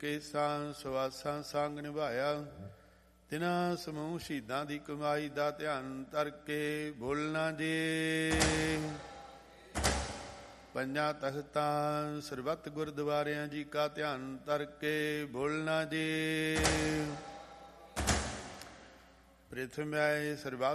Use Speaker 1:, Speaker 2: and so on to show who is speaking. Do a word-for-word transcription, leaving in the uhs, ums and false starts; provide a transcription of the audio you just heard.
Speaker 1: ਕੇਸਾਂ ਸਵਾਸਾਂ ਸੰਗ ਨਿਭਾਇਆ। ਤਿਨਾਂ ਸਮੂਹ ਸ਼ਹੀਦਾਂ ਦੀ ਕਮਾਈ ਦਾ ਧਿਆਨ ਧਰ ਕੇ ਬੋਲਣਾ ਜੇ। ਪੰਜਾਂ ਤਖਤਾਂ ਸਰਬੱਤ ਗੁਰਦੁਆਰਿਆਂ ਜੀ ਕਾ ਧਿਆਨ ਧਰ ਕੇ ਬੋਲਣਾ ਜੇ। ਪ੍ਰਿਥਵੀ ਸਰਬੱਤ